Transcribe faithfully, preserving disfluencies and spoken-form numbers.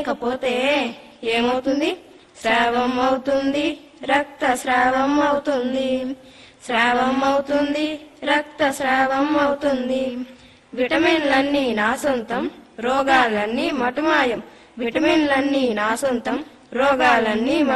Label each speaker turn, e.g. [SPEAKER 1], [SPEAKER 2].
[SPEAKER 1] లేకపోతే ఏమవుతుంది? స్రావం అవుతుంది, రక్త స్రావం అవుతుంది. స్రావం అవుతుంది, రక్త స్రావం అవుతుంది. విటమిన్లన్నీ నా సొంతం, రోగాలన్నీ మటుమాయం. విటమిన్లన్నీ నా సొంతం, రోగాలన్నీ